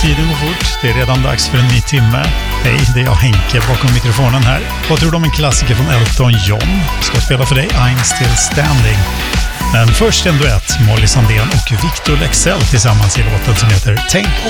tiden går fort. Det är redan dags för en ny timme. Hej, det är jag Henke bakom mikrofonen här. Vad tror du om en klassiker från Elton John? Ska spela för dig I'm Still Standing. Men först en duett, Molly Sandén och Victor Leksell tillsammans i låten som heter Tänk